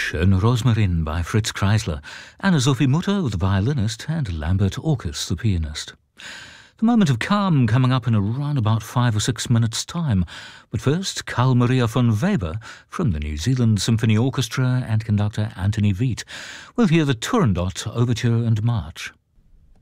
Schöne Rosmarin by Fritz Kreisler, Anna-Sophie Mutter, the violinist, and Lambert Orkus, the pianist. The moment of calm coming up in around about 5 or 6 minutes' time. But first, Carl Maria von Weber from the New Zealand Symphony Orchestra and conductor Anthony Veet. We'll hear the Turandot Overture and March.